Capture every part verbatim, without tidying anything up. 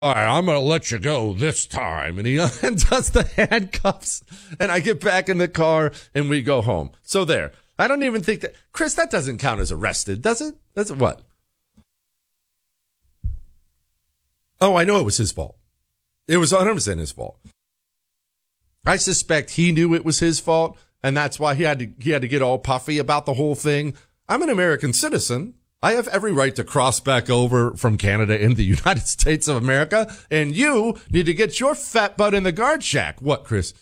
all right, I'm going to let you go this time. And he undoes the handcuffs, and I get back in the car, and we go home. So there. I don't even think that, Chris, that doesn't count as arrested, does it? Does it what? Oh, I know it was his fault. It was one hundred percent his fault. I suspect he knew it was his fault, and that's why he had to, he had to get all puffy about the whole thing. I'm an American citizen. I have every right to cross back over from Canada into the United States of America, and you need to get your fat butt in the guard shack. What, Chris?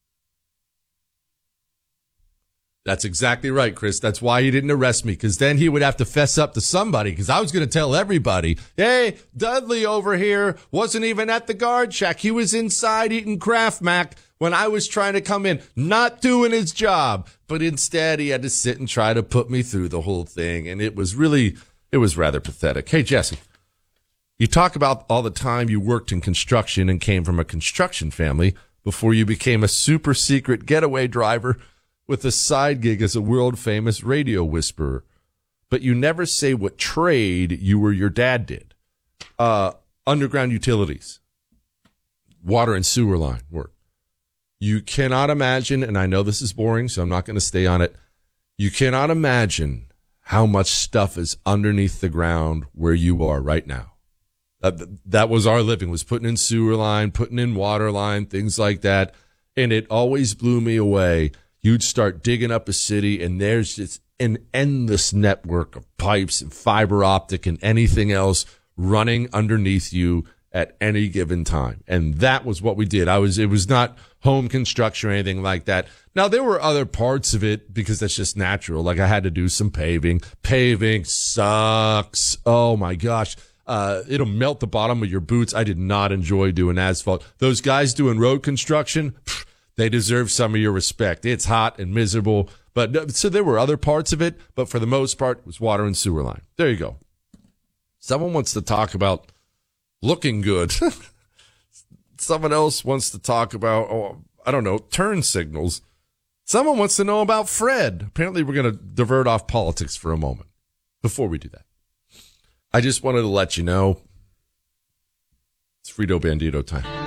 That's exactly right, Chris. That's why he didn't arrest me, because then he would have to fess up to somebody, because I was going to tell everybody, hey, Dudley over here wasn't even at the guard shack. He was inside eating Kraft Mac when I was trying to come in, not doing his job. But instead, he had to sit and try to put me through the whole thing, and it was really, it was rather pathetic. Hey, Jesse, you talk about all the time you worked in construction and came from a construction family before you became a super secret getaway driver with a side gig as a world-famous radio whisperer. But you never say what trade you or your dad did. Uh, underground utilities, water and sewer line work. You cannot imagine, and I know this is boring, so I'm not going to stay on it. You cannot imagine how much stuff is underneath the ground where you are right now. Uh, that was our living, was putting in sewer line, putting in water line, things like that. And it always blew me away. You'd start digging up a city, and there's just an endless network of pipes and fiber optic and anything else running underneath you at any given time. And that was what we did. I was, it was not home construction or anything like that. Now, there were other parts of it because that's just natural. Like I had to do some paving. Paving sucks. Oh my gosh. Uh, it'll melt the bottom of your boots. I did not enjoy doing asphalt. Those guys doing road construction, pff, they deserve some of your respect. It's hot and miserable. But so there were other parts of it, but for the most part, it was water and sewer line. There you go. Someone wants to talk about looking good. Someone else wants to talk about, oh, I don't know, turn signals. Someone wants to know about Fred. Apparently, we're going to divert off politics for a moment before we do that. I just wanted to let you know it's Frito Bandito time.